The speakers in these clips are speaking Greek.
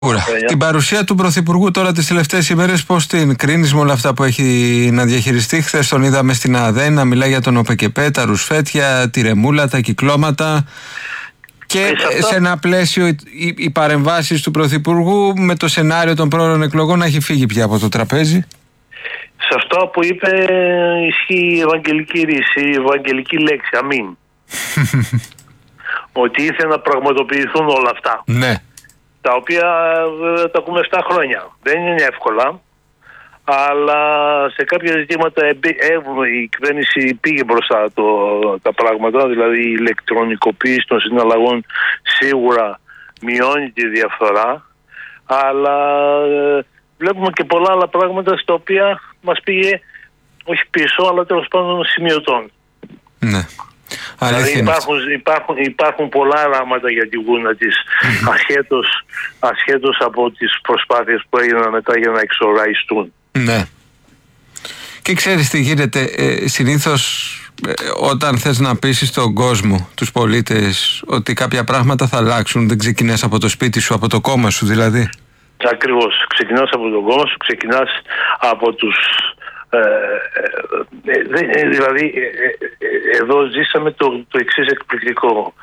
Την παρουσία του Πρωθυπουργού τώρα τις τελευταίες ημέρες, πώς την κρίνεις με όλα αυτά που έχει να διαχειριστεί? Χθες τον είδαμε στην ΑΔΕ να μιλάει για τον ΟΠΕΚΕΠΕ, τα ρουσφέτια, τη ρεμούλα, τα κυκλώματα. Και σε ένα πλαίσιο οι παρεμβάσεις του Πρωθυπουργού με το σενάριο των πρόωρων εκλογών να έχει φύγει πια από το τραπέζι. Σε αυτό που είπε ισχύει η ευαγγελική ρίση, η ευαγγελική λέξη, αμήν. Ότι ήθελε να πραγματοποιηθούν όλα αυτά. Ναι. Τα οποία τα ακούμε 7 χρόνια. Δεν είναι εύκολα, αλλά σε κάποια ζητήματα η κυβέρνηση πήγε μπροστά τα πράγματα, δηλαδή η ηλεκτρονικοποίηση των συναλλαγών σίγουρα μειώνει τη διαφθορά, αλλά βλέπουμε και πολλά άλλα πράγματα στα οποία μας πήγε όχι πίσω, αλλά τέλος πάντων σημειωτών. Ναι. Δηλαδή υπάρχουν πολλά ράματα για τη γούνα της, ασχέτως από τις προσπάθειες που έγιναν μετά για να εξοραϊστούν. Ναι. Και ξέρεις τι γίνεται, συνήθως όταν θες να πείσεις τον κόσμο, τους πολίτες, ότι κάποια πράγματα θα αλλάξουν, δεν ξεκινάς από το σπίτι σου, από το κόμμα σου δηλαδή. Ακριβώς. Ξεκινάς από το κόμμα σου, ξεκινάς από τους... δηλαδή εδώ ζήσαμε το εξής εκπληκτικό,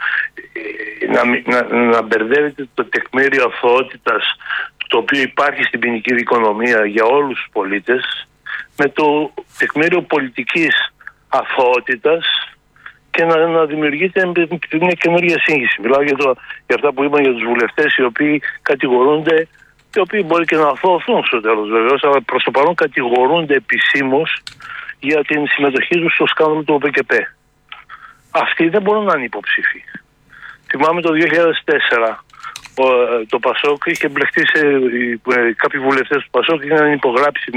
να μπερδεύεται το τεκμήριο αθωότητας το οποίο υπάρχει στην ποινική δικονομία για όλους τους πολίτες με το τεκμήριο πολιτικής αθωότητας και να δημιουργείται μια καινούργια σύγχυση. Μιλάω για αυτά που είπαν για τους βουλευτές οι οποίοι κατηγορούνται, οι οποίοι μπορεί και να αθωωθούν στο τέλος βεβαίως, αλλά προς το παρόν κατηγορούνται επισήμως για την συμμετοχή τους στο σκάνδαλο του ΟΠΕΚΕΠΕ. Αυτοί δεν μπορούν να είναι υποψήφοι. Θυμάμαι το 2004 το ΠΑΣΟΚ είχε μπλεχτεί κάποιοι βουλευτές του ΠΑΣΟΚ είχαν υπογράψει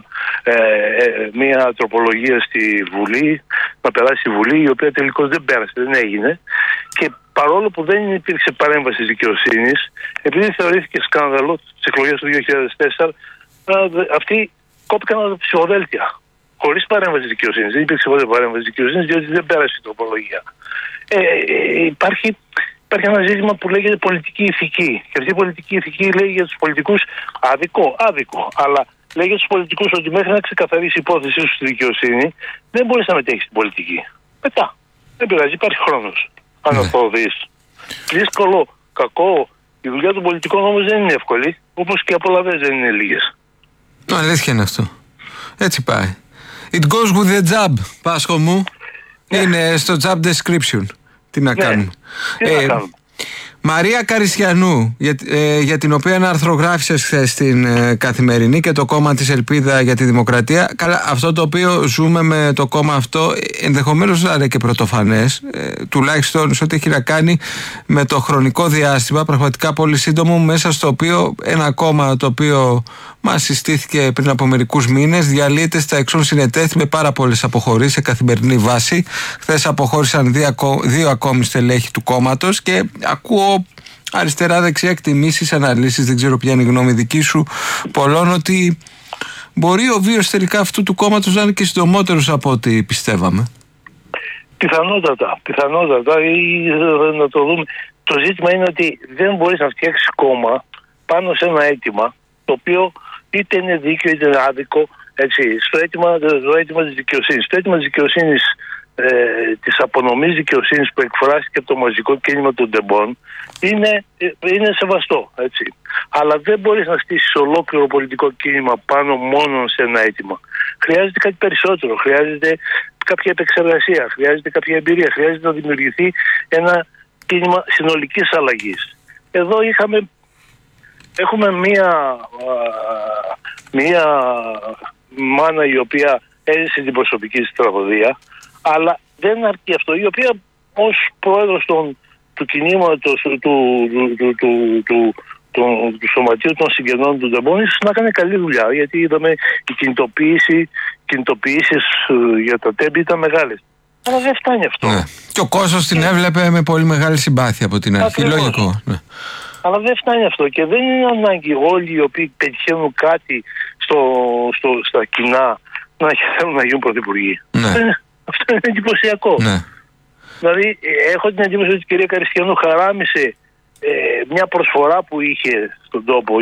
μια τροπολογία στη Βουλή, να περάσει στη Βουλή, η οποία τελικώς δεν πέρασε, δεν έγινε. Και παρόλο που δεν υπήρξε παρέμβαση της δικαιοσύνης, επειδή θεωρήθηκε σκάνδαλο στις εκλογές του 2004, αυτοί κόπηκαν από τα ψηφοδέλτια. Χωρίς παρέμβαση της δικαιοσύνης. Δεν υπήρξε ποτέ παρέμβαση της δικαιοσύνης, διότι δεν πέρασε η τροπολογία. Υπάρχει ένα ζήτημα που λέγεται πολιτική ηθική. Και αυτή η πολιτική ηθική λέει για τους πολιτικούς άδικο. Αλλά λέει για τους πολιτικούς ότι μέχρι να ξεκαθαρίσει η υπόθεσή σου στη δικαιοσύνη, δεν μπορείς να μετέχεις στην πολιτική. Μετά. Δεν πειράζει, υπάρχει χρόνος. Αν αυτό δεις. Δύσκολο, κακό. Η δουλειά των πολιτικών όμως δεν είναι εύκολη, όπως και οι απολαβές δεν είναι λίγες. Αλήθεια είναι αυτό. Έτσι πάει. It goes with the job, Πάσχο μου. Είναι στο job description. Τι να κάνουμε. Τι να κάνουμε. Μαρία Καριστιανού, για την οποία αρθρογράφησες χθες στην Καθημερινή, και το κόμμα της Ελπίδα για τη Δημοκρατία. Καλά, αυτό το οποίο ζούμε με το κόμμα αυτό ενδεχομένως να είναι και πρωτοφανές, τουλάχιστον σε ό,τι έχει να κάνει με το χρονικό διάστημα, πραγματικά πολύ σύντομο, μέσα στο οποίο ένα κόμμα το οποίο μας συστήθηκε πριν από μερικούς μήνες διαλύεται στα εξών συνετέθη με πάρα πολλές αποχωρήσεις σε καθημερινή βάση. Χθες αποχώρησαν δύο ακόμη στελέχη του κόμματος και ακούω αριστερά-δεξιά εκτιμήσεις, αναλύσεις, δεν ξέρω ποια είναι η γνώμη δική σου, πολλών, ότι μπορεί ο βίος τελικά αυτού του κόμματος να είναι και συντομότερος από ό,τι πιστεύαμε. Πιθανότατα, ή να το δούμε. Το ζήτημα είναι ότι δεν μπορείς να φτιάξεις κόμμα πάνω σε ένα αίτημα το οποίο είτε είναι δίκαιο είτε είναι άδικο, έτσι, στο αίτημα της δικαιοσύνης. Το αίτημα της δικαιοσύνης, της απονομής δικαιοσύνης που εκφράστηκε από το μαζικό κίνημα των τεμπών είναι σεβαστό, έτσι. Αλλά δεν μπορείς να στήσεις ολόκληρο πολιτικό κίνημα πάνω μόνο σε ένα αίτημα. Χρειάζεται κάτι περισσότερο, χρειάζεται κάποια επεξεργασία, χρειάζεται κάποια εμπειρία, χρειάζεται να δημιουργηθεί ένα κίνημα συνολικής αλλαγής. Εδώ έχουμε μία μάνα η οποία έζησε την προσωπική της τραγωδία, αλλά δεν αρκεί αυτό, η οποία ως πρόεδρος του κινήματος του Σωματείου των Συγγενών του Τεμπών ίσως να έκανε καλή δουλειά, γιατί είδαμε οι κινητοποιήσεις για τα τέμπη ήταν μεγάλες. Αλλά δεν φτάνει αυτό. Ναι. Και ο κόσμος την έβλεπε με πολύ μεγάλη συμπάθεια από την αρχή. Λογικό. Ναι. Αλλά δεν φτάνει αυτό και δεν είναι ανάγκη όλοι οι οποίοι πετυχαίνουν κάτι στα κοινά να θέλουν να γίνουν πρωθυπουργοί. Ναι. Αυτό είναι εντυπωσιακό. Ναι. Δηλαδή, έχω την εντύπωση ότι η κυρία Καριστιανού χαράμισε μια προσφορά που είχε στον τόπο